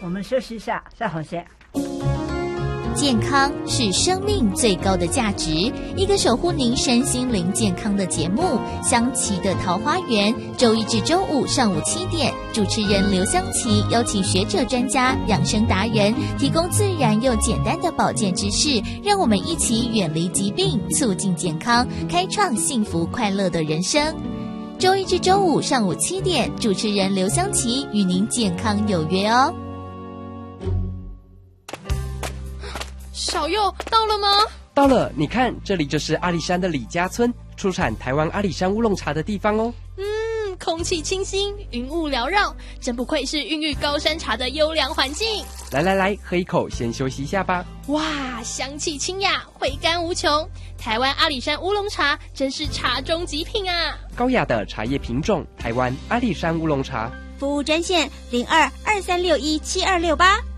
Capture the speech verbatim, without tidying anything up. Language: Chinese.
我们休息一下，再回见。 健康是生命最高的价值，一个守护您身心灵健康的节目《香琪的桃花源》，周一至周五上午七点，主持人刘香琪邀请学者专家、养生达人，提供自然又简单的保健知识，让我们一起远离疾病，促进健康，开创幸福快乐的人生。周一至周五上午七点，主持人刘香琪与您健康有约哦。 小佑到了吗？ 到了，你看，这里就是阿里山的李家村，出产台湾阿里山乌龙茶的地方哦。 嗯，空气清新，云雾缭绕，真不愧是孕育高山茶的优良环境。 来来来，喝一口，先休息一下吧。 哇，香气清雅，回甘无穷。台湾阿里山乌龙茶真是茶中极品啊！ 高雅的茶叶品种，台湾阿里山乌龙茶。 服务专线零二二三六一七二六八。